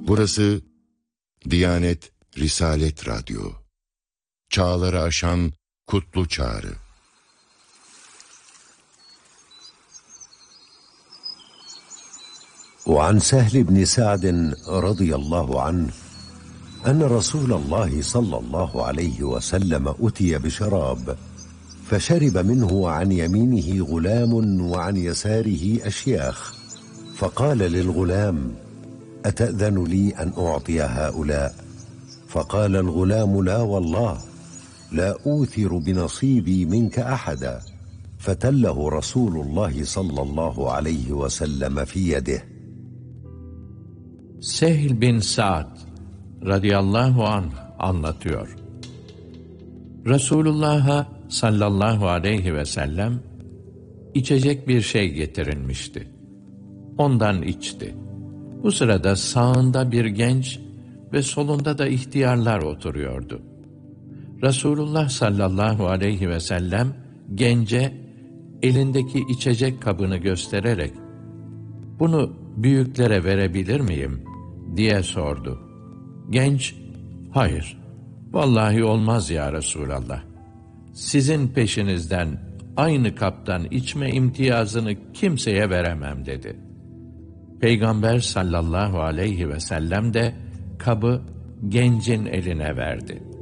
Burası Diyanet Risalet Radyo. Çağları aşan kutlu çağrı. وعن سهل بن سعد رضي الله عنه أن رسول الله صلى الله عليه وسلم أتي بشراب فشرب منه وعن يمينه غلام وعن يساره أشياخ فقال للغلام أتأذن لي أن أعطي هؤلاء؟ فقال الغلام لا والله لا أوثر بنصيبي منك أحدا فتله رسول الله صلى الله عليه وسلم في يده. Sehl bin Sa'd radıyallahu anh anlatıyor. Resulullah'a sallallahu aleyhi ve sellem içecek bir şey getirilmişti. Ondan içti. Bu sırada sağında bir genç ve solunda da ihtiyarlar oturuyordu. Resulullah sallallahu aleyhi ve sellem gence elindeki içecek kabını göstererek "Bunu büyüklere verebilir miyim?" diye sordu. Genç, "Hayır, vallahi olmaz ya Resulallah. Sizin peşinizden aynı kaptan içme imtiyazını kimseye veremem" dedi. Peygamber sallallahu aleyhi ve sellem de kabı gencin eline verdi.